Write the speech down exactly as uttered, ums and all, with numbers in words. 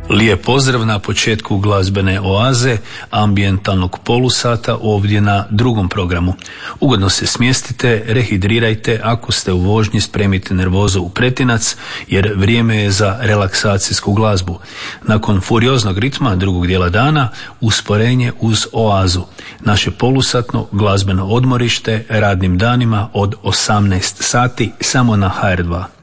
Lijep pozdrav na početku glazbene oaze, ambijentalnog polusata ovdje na drugom programu. Ugodno se smjestite, rehidrirajte, ako ste u vožnji spremite nervozu u pretinac jer vrijeme je za relaksacijsku glazbu. Nakon furioznog ritma drugog dijela dana, usporenje uz oazu. Naše polusatno glazbeno odmorište radnim danima od osamnaest sati samo na ha er dva.